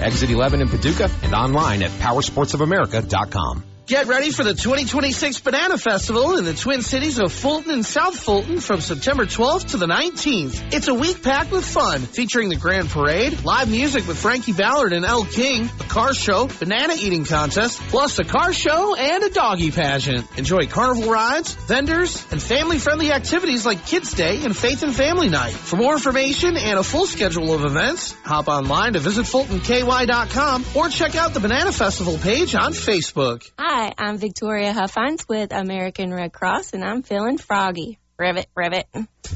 Exit 11 in Paducah, and online at powersportsofamerica.com. Get ready for the 2026 Banana Festival in the Twin Cities of Fulton and South Fulton from September 12th to the 19th. It's a week packed with fun, featuring the Grand Parade, live music with Frankie Ballard and Elle King, a car show, banana eating contest, plus a car show and a doggy pageant. Enjoy carnival rides, vendors, and family-friendly activities like Kids Day and Faith and Family Night. For more information and a full schedule of events, hop online to visit FultonKY.com or check out the Banana Festival page on Facebook. Hi, I'm Victoria Huffines with American Red Cross, and I'm feeling froggy. Rivet, rivet.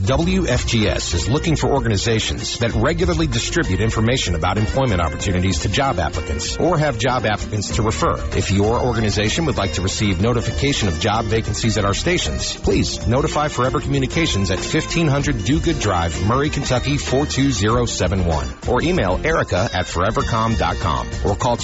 WFGS is looking for organizations that regularly distribute information about employment opportunities to job applicants or have job applicants to refer. If your organization would like to receive notification of job vacancies at our stations, please notify Forever Communications at 1500 Do Good Drive, Murray, Kentucky 42071, or email Erica at forevercom.com or call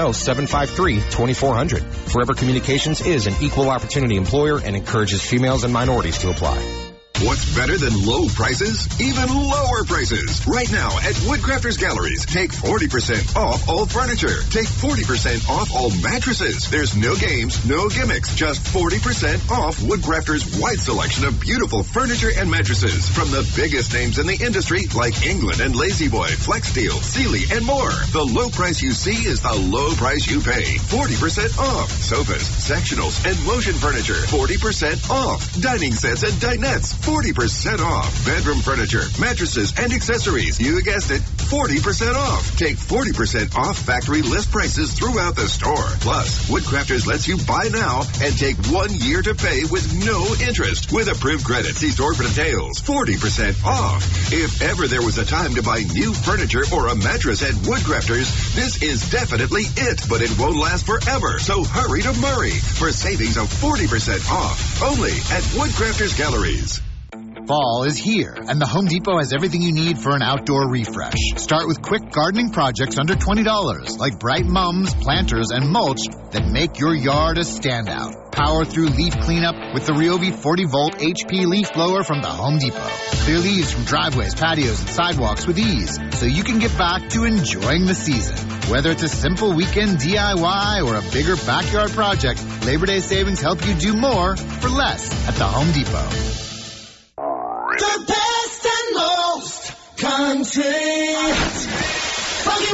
270-753-2400. Forever Communications is an equal opportunity employer and encourages females and minorities to apply. What's better than low prices? Even lower prices. Right now at Woodcrafters Galleries, take 40% off all furniture. Take 40% off all mattresses. There's no games, no gimmicks, just 40% off Woodcrafters' wide selection of beautiful furniture and mattresses from the biggest names in the industry like England and La-Z-Boy, Flexsteel, Sealy, and more. The low price you see is the low price you pay. 40% off. Sofas, sectionals, and motion furniture. 40% off. Dining sets and dinettes. 40% off. Bedroom furniture, mattresses, and accessories. You guessed it, 40% off. Take 40% off factory list prices throughout the store. Plus, Woodcrafters lets you buy now and take 1 year to pay with no interest. With approved credit, see store for details. 40% off. If ever there was a time to buy new furniture or a mattress at Woodcrafters, this is definitely it, but it won't last forever. So hurry to Murray for savings of 40% off. Only at Woodcrafters Galleries. Fall is here, and the Home Depot has everything you need for an outdoor refresh. Start with quick gardening projects under $20, like bright mums, planters, and mulch that make your yard a standout. Power through leaf cleanup with the Ryobi 40-volt HP leaf blower from the Home Depot. Clear leaves from driveways, patios, and sidewalks with ease, so you can get back to enjoying the season. Whether it's a simple weekend DIY or a bigger backyard project, Labor Day savings help you do more for less at the Home Depot. The best and most country.